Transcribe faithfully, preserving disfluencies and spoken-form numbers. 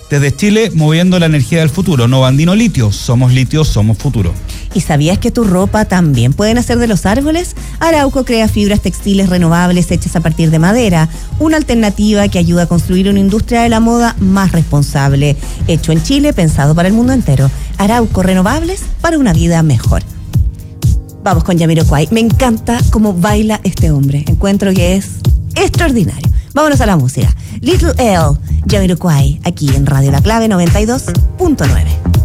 Desde Chile, moviendo la energía del futuro. Novandino Litio. Somos litio, somos futuro. ¿Y sabías que tu ropa también puede nacer de los árboles? Arauco crea fibras textiles renovables hechas a partir de madera, una alternativa que ayuda a construir una industria de la moda más responsable. Hecho en Chile, pensado para el mundo entero. Arauco, renovables para una vida mejor. Vamos con Jamiroquai. Me encanta cómo baila este hombre. Encuentro que es extraordinario. Vámonos a la música. Little L, Jamiroquai, aquí en Radio La Clave noventa y dos punto nueve.